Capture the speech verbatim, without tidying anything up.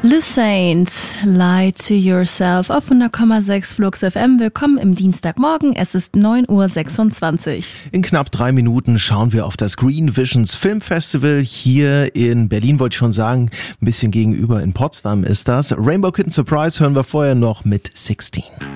Lucent, Lie to Yourself auf hundert Komma sechs Flux F M. Willkommen im Dienstagmorgen, es ist neun Uhr sechsundzwanzig. In knapp drei Minuten schauen wir auf das Green Visions Film Festival hier in Berlin, wollte ich schon sagen, ein bisschen gegenüber in Potsdam ist das. Rainbow Kitten Surprise hören wir vorher noch mit sechzehn.